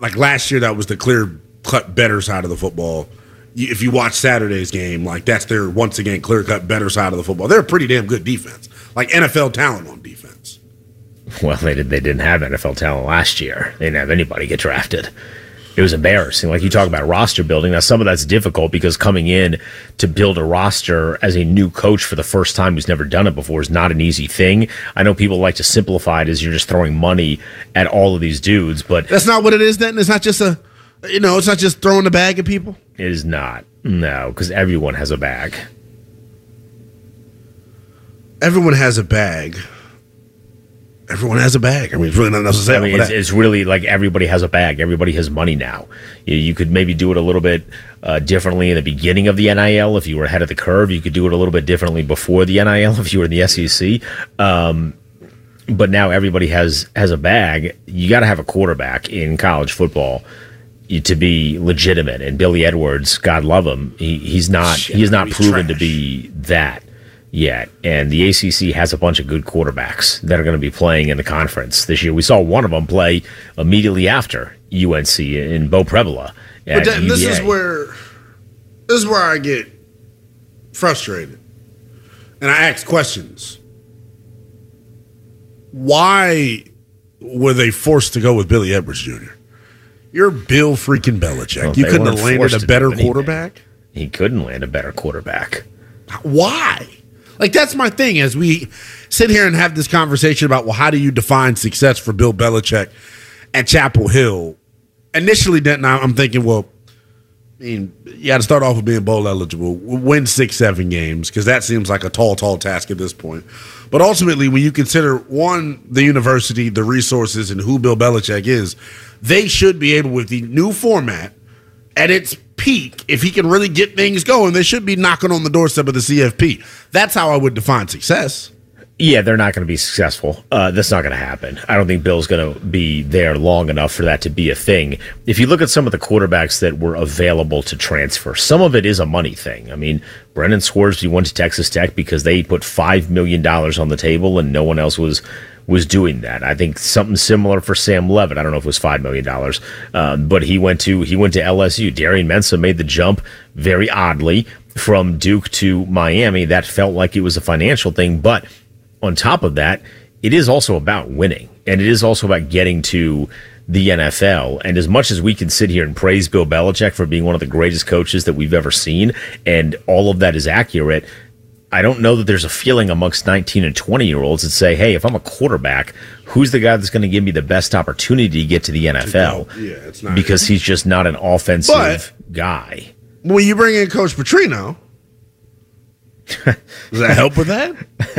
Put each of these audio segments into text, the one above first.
like last year, that was the clear-cut better side of the football. If you watch Saturday's game, like that's their, once again, clear-cut better side of the football. They're a pretty damn good defense. Like NFL talent on defense. Well, they didn't have NFL talent last year. They didn't have anybody get drafted. It was embarrassing. Like you talk about roster building. Now, some of that's difficult because coming in to build a roster as a new coach for the first time who's never done it before is not an easy thing. I know people like to simplify it as you're just throwing money at all of these dudes, but that's not what it is. Then it's not just it's not just throwing the bag at people. It is not. No, because everyone has a bag. Everyone has a bag. Everyone has a bag. I mean, it's really nothing else to say. I mean, it's really like everybody has a bag. Everybody has money now. You could maybe do it a little bit differently in the beginning of the NIL if you were ahead of the curve. You could do it a little bit differently before the NIL if you were in the SEC. But now everybody has a bag. You got to have a quarterback in college football to be legitimate. And Billy Edwards, God love him, he's not proven to be that yet. And the ACC has a bunch of good quarterbacks that are going to be playing in the conference this year. We saw one of them play immediately after UNC in Bo Prevula. But this is where I get frustrated, and I ask questions. Why were they forced to go with Billy Edwards Jr.? You're Bill freaking Belichick. Well, you couldn't have landed a better quarterback? He couldn't land a better quarterback. Why? Like, that's my thing. As we sit here and have this conversation about, well, how do you define success for Bill Belichick at Chapel Hill? Initially, Denton, I'm thinking, well, I mean, you got to start off with being bowl eligible, win 6-7 games, because that seems like a tall task at this point. But ultimately, when you consider, one, the university, the resources, and who Bill Belichick is, they should be able, with the new format, at its peak, if he can really get things going, they should be knocking on the doorstep of the CFP. That's how I would define success. Yeah, they're not going to be successful. That's not going to happen. I don't think Bill's going to be there long enough for that to be a thing. If you look at some of the quarterbacks that were available to transfer, some of it is a money thing. I mean, Brendan Scoresby went to Texas Tech because they put $5 million on the table and no one else was doing that. I think something similar for Sam Levitt. I don't know if it was $5 million, but he went to LSU. Darian Mensah made the jump very oddly from Duke to Miami. That felt like it was a financial thing, but on top of that, it is also about winning, and it is also about getting to the NFL. And as much as we can sit here and praise Bill Belichick for being one of the greatest coaches that we've ever seen, and all of that is accurate, I don't know that there's a feeling amongst 19 and 20-year-olds that say, hey, if I'm a quarterback, who's the guy that's going to give me the best opportunity to get to the NFL? Yeah, it's not, because he's just not an offensive guy. When you bring in Coach Petrino, does that help with that?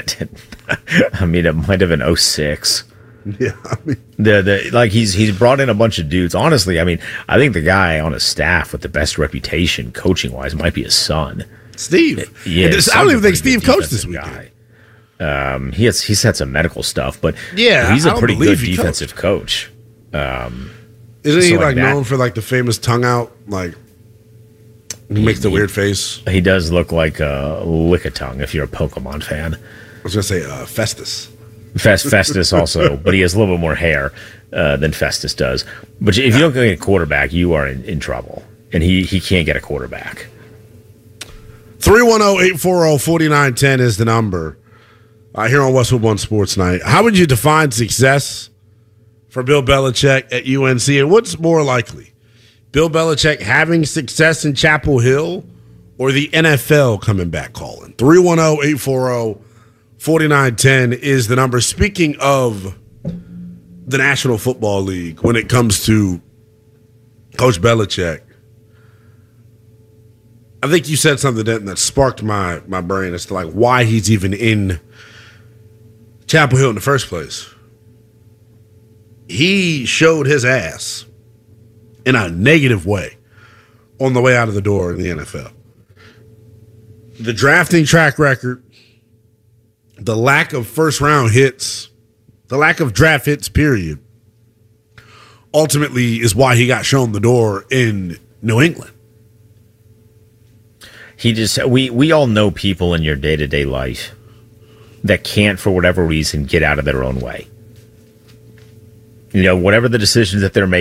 I mean, it might have been 06. Yeah, I mean, he's brought in a bunch of dudes. Honestly, I mean, I think the guy on his staff with the best reputation coaching wise might be his son, Steve. I don't even think Steve coached this weekend. He's had some medical stuff, but yeah, he's a pretty good defensive coach. Isn't he known for like the famous tongue out, like? He makes the weird face. He does look like a Lickitung if you're a Pokemon fan. I was going to say Festus. Festus also, but he has a little bit more hair than Festus does. But if you don't get a quarterback, you are in trouble. And he can't get a quarterback. 310-840-4910 is the number here on Westwood One Sports Night. How would you define success for Bill Belichick at UNC? And what's more likely? Bill Belichick having success in Chapel Hill or the NFL coming back calling? 310-840-4910 is the number. Speaking of the National Football League, when it comes to Coach Belichick, I think you said something that sparked my brain as to like why he's even in Chapel Hill in the first place. He showed his ass in a negative way on the way out of the door in the NFL. The drafting track record, the lack of first-round hits, the lack of draft hits, period, ultimately is why he got shown the door in New England. We all know people in your day-to-day life that can't, for whatever reason, get out of their own way. You know, whatever the decisions that they're making,